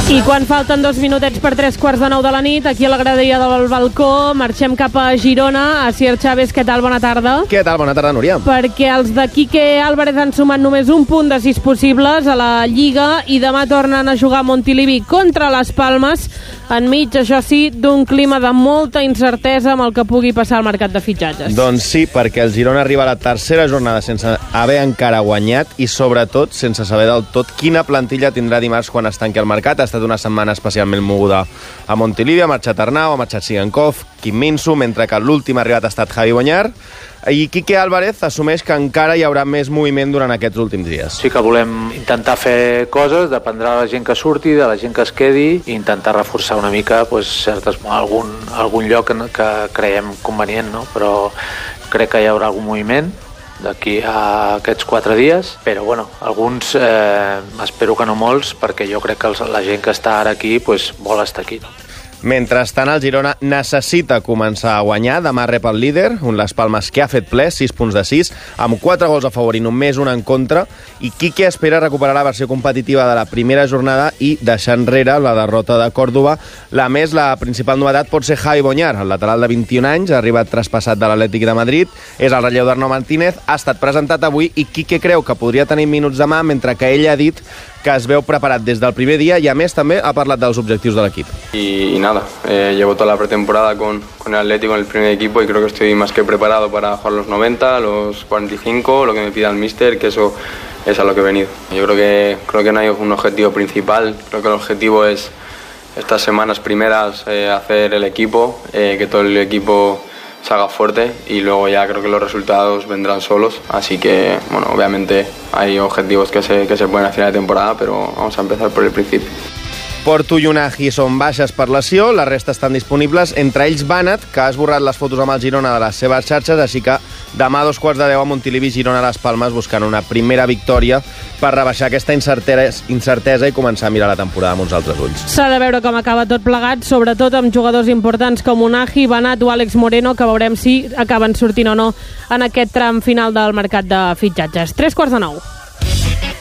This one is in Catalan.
I quan falten 2 minutets per 3:15 de la nit, aquí a la graderia del balcó, marxem cap a Girona. Asier Chávez, què tal? Bona tarda. Què tal? Bona tarda, Núria. Perquè els de Quique Álvarez han sumat només un punt de 6 possibles a la Lliga i demà tornen a jugar a Montilivi contra les Palmes, enmig, això sí, d'un clima de molta incertesa amb el que pugui passar al mercat de fitxatges. Doncs sí, perquè el Girona arriba a la tercera jornada sense haver encara guanyat i, sobretot, sense saber del tot quina plantilla tindrà dimarts quan es tanqui el mercat. Ha estat una setmana especialment moguda a Montilivi, ha marxat Arnau, ha marxat Sigankov, Kim Min-soo, mentre que l'últim arribat ha estat Javi Bonyar, i Quique Álvarez assumeix que encara hi haurà més moviment durant aquests últims dies. Sí que volem intentar fer coses, dependrà de la gent que surti, de la gent que es quedi, i intentar reforçar una mica algun lloc que creiem convenient, no? Però crec que hi haurà algun moviment d'aquí a aquests 4 dies, però bueno, alguns espero que no molts, perquè jo crec que la gent que està ara aquí vol estar aquí, no? Mentrestant, el Girona necessita començar a guanyar. Demà rep el líder, un Las Palmes que ha fet ple, 6 punts de 6, amb 4 gols a favor i només un en contra, i Quique espera recuperar la versió competitiva de la primera jornada i deixar enrere la derrota de Còrdova. La principal novetat pot ser Javi Bonyar, el lateral de 21 anys, ha arribat traspassat de l'Atlètic de Madrid, és el relleu d'Arnau Martínez, ha estat presentat avui i Quique creu que podria tenir minuts demà, mentre que ell ha dit que es veu preparat des del primer dia i, a més, també ha parlat dels objectius de l'equip. Y nada, llevo toda la pretemporada con el Atlético en el primer equipo y creo que estoy más que preparado para jugar los 90, los 45, lo que me pida el míster, que eso es a lo que he venido. Yo creo que no hay un objetivo principal, creo que el objetivo es estas semanas primeras hacer el equipo, que todo el equipo se haga fuerte y luego ya creo que los resultados vendrán solos, así que bueno, obviamente hay objetivos que se pueden a final de temporada, pero vamos a empezar por el principio. Porto i Unagi són baixes per lesió, la resta estan disponibles, entre ells Banat, que ha esborrat les fotos amb el Girona de les seves xarxes, així que demà a 2:15 a Montilivi, Girona a les Palmes, buscant una primera victòria per rebaixar aquesta incertesa i començar a mirar la temporada amb uns altres ulls. S'ha de veure com acaba tot plegat, sobretot amb jugadors importants com Unagi, Banat o Àlex Moreno, que veurem si acaben sortint o no en aquest tram final del mercat de fitxatges. 3:15.